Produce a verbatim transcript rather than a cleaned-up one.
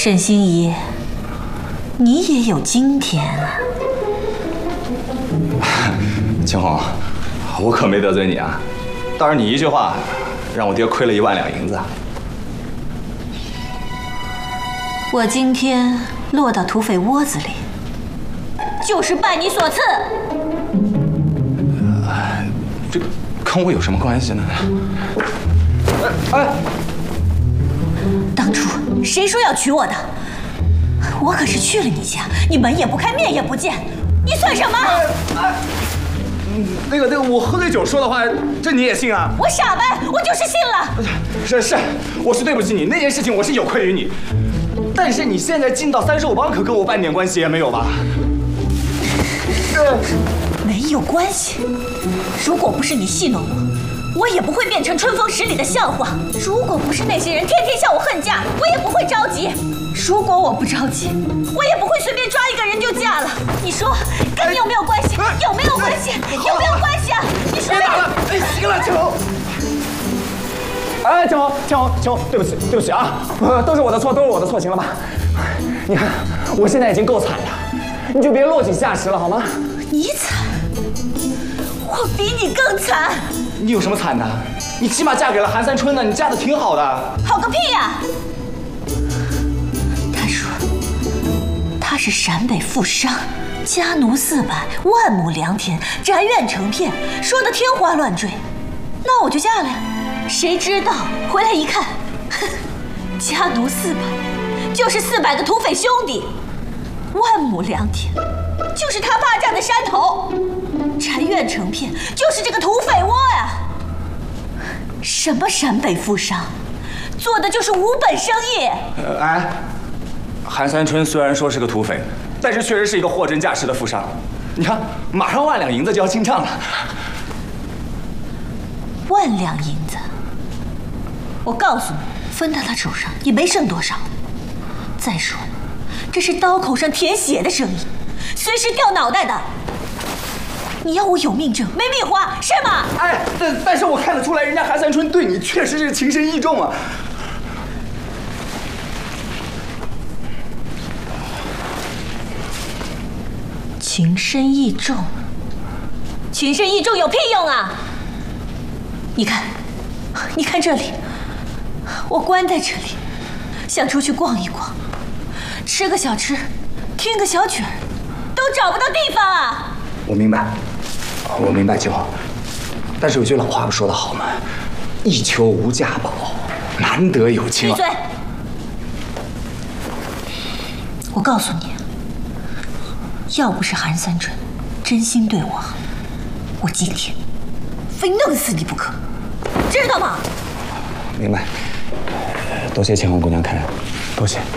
沈心怡，你也有今天啊！ 青红，我可没得罪你啊，倒是你一句话，让我爹亏了一万两银子。 我今天落到土匪窝子里，就是拜你所赐。 呃，这跟我有什么关系呢？哎哎， 当初谁说要娶我的？我可是去了你家，你门也不开，面也不见，你算什么？ 哎，那个那个，我喝醉酒说的话，这你也信啊？ 我傻呗，我就是信了。 是是，我是对不起你，那件事情我是有愧于你。但是你现在进到三寿帮，可跟我半点关系也没有吧？ 没有关系。如果不是你戏弄我，我也不会变成春风十里的笑话。如果不是那些人天天向我恨嫁，我也不会着急。如果我不着急，我也不会随便抓一个人就嫁了。你说跟你有没有关系？有没有关系？有没有关系啊？你说。别打了！ 哎，行了，青红。哎，青红，青红，青红，对不起，对不起啊，都是我的错，都是我的错，行了吧？你看，我现在已经够惨了，你就别落井下石了，好吗？ 你惨，我比你更惨。 你有什么惨的？你起码嫁给了韩三春呢，你嫁的挺好的。 好个屁呀！他说他是陕北富商，家奴四百，万亩良田，宅院成片，说的天花乱坠。那我就嫁了呀。谁知道回来一看，哼，家奴四百，就是四百个土匪兄弟；万亩良田，就是他爸占的山头；宅院成片，就是这个土匪窝呀。什么陕北富商，做的就是无本生意。 呃，哎，韩三春虽然说是个土匪，但是确实是一个货真价实的富商。你看，马上万两银子就要进账了。 万两银子，我告诉你，分到他手上也没剩多少。再说，这是刀口上舔血的生意，随时掉脑袋的。你要我有命挣没命花是吗？ 哎，但但是我看得出来，人家韩三春对你确实是情深意重啊。 情深意重，情深意重有屁用啊！你看，你看这里，我关在这里，想出去逛一逛，吃个小吃，听个小曲儿，都找不到地方啊！ 我明白，我明白，秋红。但是有句老话不说得好吗？一求无价宝，难得有情。 闭嘴！我告诉你，要不是韩三春真心对我好，我今天非弄死你不可，知道吗？ 明白。多谢青红姑娘看人，多谢。